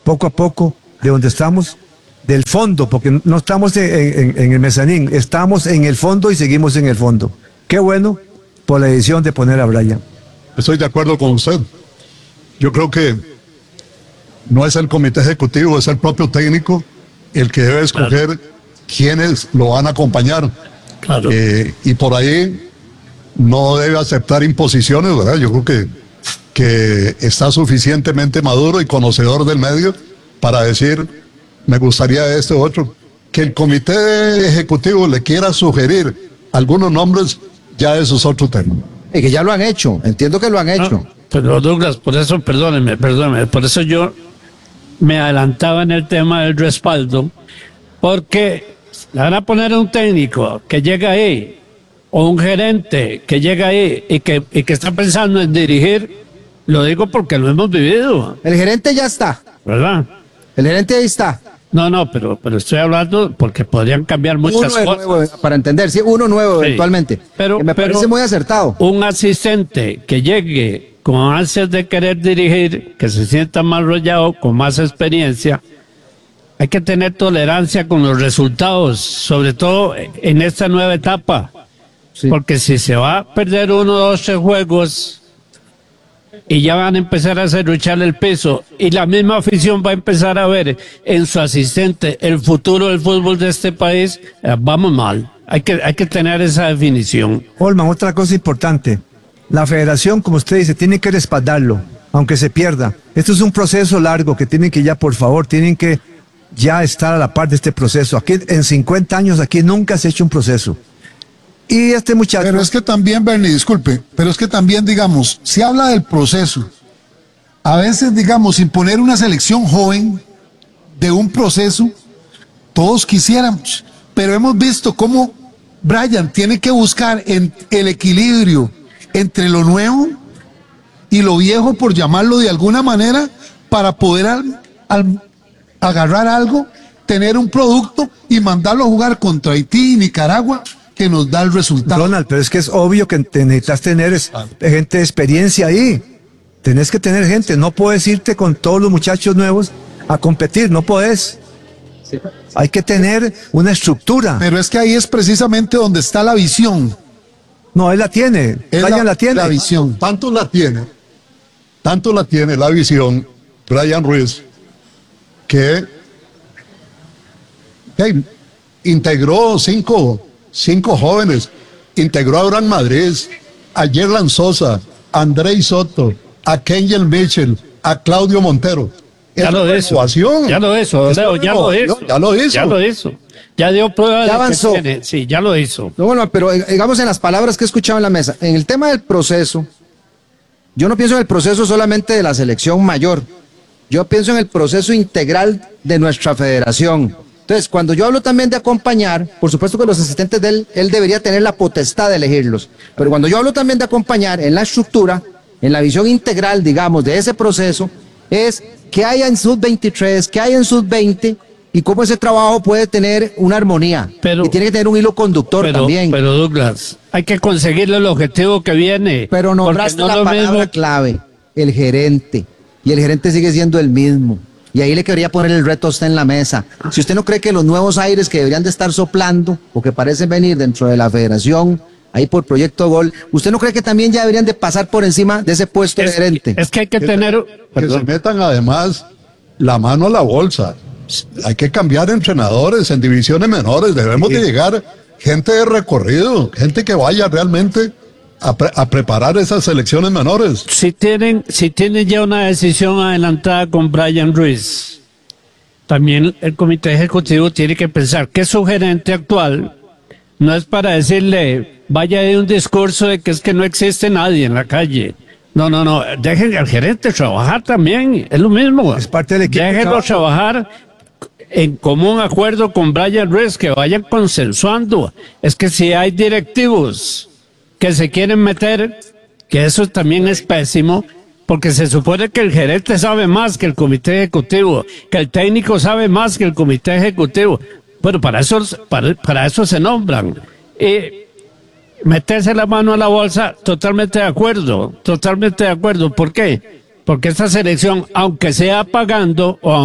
poco a poco, de donde estamos, del fondo, porque no estamos en el mezanín, estamos en el fondo y seguimos en el fondo. Qué bueno por la decisión de poner a Brian. Estoy de acuerdo con usted. Yo creo que no es el comité ejecutivo, es el propio técnico el que debe escoger quiénes lo van a acompañar. Claro. Y por ahí no debe aceptar imposiciones, ¿verdad? Yo creo que está suficientemente maduro y conocedor del medio para decir, me gustaría este u otro. Que el comité ejecutivo le quiera sugerir algunos nombres, ya eso es otro tema. Y que ya lo han hecho, entiendo que lo han hecho. No, pero Douglas, por eso, perdóneme, por eso yo me adelantaba en el tema del respaldo, porque le van a poner un técnico que llega ahí, o un gerente que llega ahí y que está pensando en dirigir, lo digo porque lo hemos vivido. El gerente ya está. ¿Verdad? El gerente ahí está. No, pero estoy hablando porque podrían cambiar muchas cosas. Nuevo, para entender, sí, uno nuevo Sí. eventualmente. Pero Me parece muy acertado. Un asistente que llegue con ansias de querer dirigir, que se sienta más rollado, con más experiencia, hay que tener tolerancia con los resultados, sobre todo en esta nueva etapa. Sí. Porque si se va a perder 1, 2, 3 juegos y ya van a empezar a serruchar el piso y la misma afición va a empezar a ver en su asistente el futuro del fútbol de este país, vamos mal. Hay que tener esa definición. Olman, otra cosa importante. La federación, como usted dice, tiene que respaldarlo, aunque se pierda. Esto es un proceso largo que tienen que ya, por favor, tienen que ya estar a la par de este proceso. Aquí, en 50 años, aquí nunca se ha hecho un proceso. Y este muchacho... Pero es que también, Bernie, disculpe, pero es que también, digamos, se habla del proceso. A veces, digamos, imponer una selección joven de un proceso, todos quisiéramos, pero hemos visto cómo Brian tiene que buscar el equilibrio entre lo nuevo y lo viejo, por llamarlo de alguna manera, para poder agarrar algo, tener un producto y mandarlo a jugar contra Haití y Nicaragua, que nos da el resultado. Ronald, pero es que es obvio que necesitas tener gente de experiencia ahí. Tenés que tener gente, no puedes irte con todos los muchachos nuevos a competir, no podés. Sí. Hay que tener una estructura. Pero es que ahí es precisamente donde está la visión. No, él la tiene, Brian la tiene. La visión. Tanto la tiene la visión Brian Ruiz, que integró cinco jóvenes, integró a Abraham Madrid, a Yerlan Sosa, a Andrei Soto, a Kenyon Mitchell, a Claudio Montero. Ya lo hizo. Ya lo hizo. Ya dio prueba de avanzó. que tiene. Sí, ya lo hizo. No, bueno, pero digamos en las palabras que he escuchado en la mesa, en el tema del proceso, yo no pienso en el proceso solamente de la selección mayor, yo pienso en el proceso integral de nuestra federación. Entonces, cuando yo hablo también de acompañar, por supuesto que los asistentes de él debería tener la potestad de elegirlos, pero cuando yo hablo también de acompañar en la estructura, en la visión integral, digamos, de ese proceso, es qué hay en sub-23, qué hay en sub-20 y cómo ese trabajo puede tener una armonía. Y tiene que tener un hilo conductor también. Pero Douglas, hay que conseguirle el objetivo que viene. Pero nombraste la palabra clave, el gerente, y el gerente sigue siendo el mismo. Y ahí le quería poner el reto a usted en la mesa. Si usted no cree que los nuevos aires que deberían de estar soplando o que parecen venir dentro de la federación, ahí por Proyecto Gol, ¿usted no cree que también ya deberían de pasar por encima de ese puesto de gerente? Es que hay que tener... Que se metan además la mano a la bolsa. Hay que cambiar entrenadores en divisiones menores. Debemos de llegar gente de recorrido, gente que vaya realmente a preparar esas selecciones menores. Si tienen ya una decisión adelantada con Brian Ruiz, también el comité ejecutivo tiene que pensar que su gerente actual no es para decirle, vaya de un discurso de que es que no existe nadie en la calle. No, dejen al gerente trabajar también, es lo mismo. Es parte del equipo. Déjenlo trabajar en común acuerdo con Brian Ruiz, que vayan consensuando. Es que si hay directivos que se quieren meter, que eso también es pésimo, porque se supone que el gerente sabe más que el comité ejecutivo, que el técnico sabe más que el comité ejecutivo. Bueno, para eso se nombran. Meterse la mano a la bolsa, totalmente de acuerdo. ¿Por qué? Porque esta selección, aunque sea pagando o